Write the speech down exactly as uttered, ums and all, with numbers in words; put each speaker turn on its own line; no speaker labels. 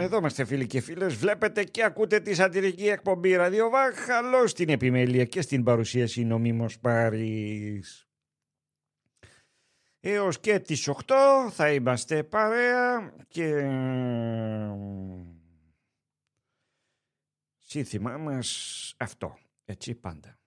Εδώ είμαστε φίλοι και φίλες. Βλέπετε και ακούτε τη σατυρική εκπομπή Ραδιοβάχ. Καλώς στην επιμέλεια και στην παρουσίαση νομίμως Πάρης. Έως και τις οκτώ θα είμαστε παρέα και σύνθημά μας αυτό, έτσι πάντα.